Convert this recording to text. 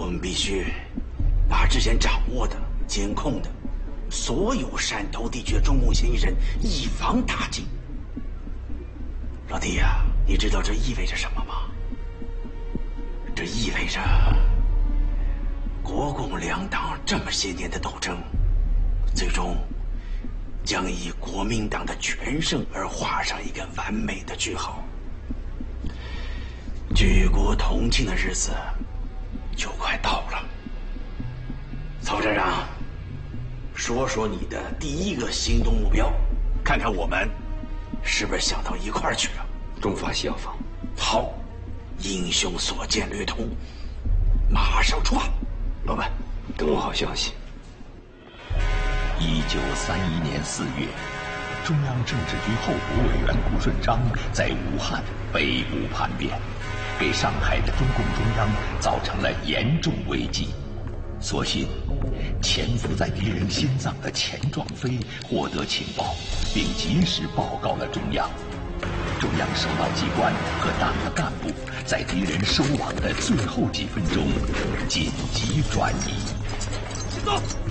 我们必须把之前掌握的、监控的所有汕头地区的中共嫌疑人以防打击。老弟呀，你知道这意味着什么吗？这意味着国共两党这么些年的斗争，最终将以国民党的全胜而画上一个完美的句号。举国同庆的日子就快到了。曹站长，说说你的第一个行动目标，看看我们是不是想到一块儿去了。 中法效仿。 好，英雄所见略同，马上出发。老板， 等我好消息。 1931年4月，中央政治局候补委员顾顺章在武汉北部叛变，给上海的中共中央造成了严重危机。所幸，潜伏在敌人心脏的钱壮飞获得情报，并及时报告了中央。中央首脑机关和党的干部在敌人收网的最后几分钟紧急转移。 走。